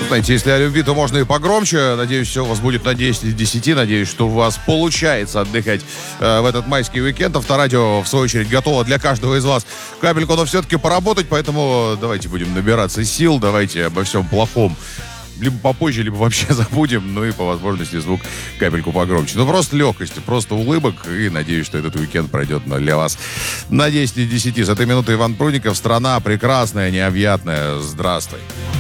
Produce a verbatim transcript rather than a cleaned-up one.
Знаете, если о любви, то можно и погромче. Надеюсь, все у вас будет на десять из десяти. Надеюсь, что у вас получается отдыхать э, в этот майский уикенд. Авторадио, в свою очередь, готово для каждого из вас капельку, но все-таки поработать. Поэтому давайте будем набираться сил. Давайте обо всем плохом либо попозже, либо вообще забудем. Ну и по возможности звук капельку погромче. Ну просто легкости, просто улыбок. И надеюсь, что этот уикенд пройдет для вас на десять из десяти. С этой минуты Иван Прудников. Страна прекрасная, необъятная. Здравствуй.